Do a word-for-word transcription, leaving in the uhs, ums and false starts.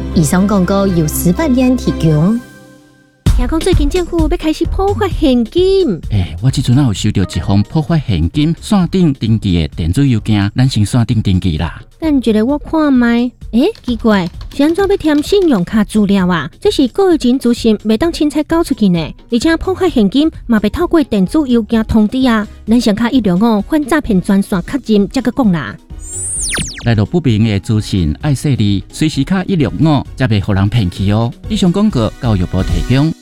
以上广告由司法院提供。 听讲最近政府要开始普发现金。 诶，我即阵啊有收到一封普发现金线顶登记的电子邮件，咱先线顶登记啦。 等一下我看卖。诶，奇怪，是安怎要填信用卡资料啊？这是个人资讯，袂当凊彩交出去呢。而且普发现金嘛，袂透过电子邮件通知啊。咱上卡一六五反诈骗专线确认才个讲啦。 来到不明的资讯，爱说你，随时卡一六五，才袂互人骗去哦。以上广告，教育部提供。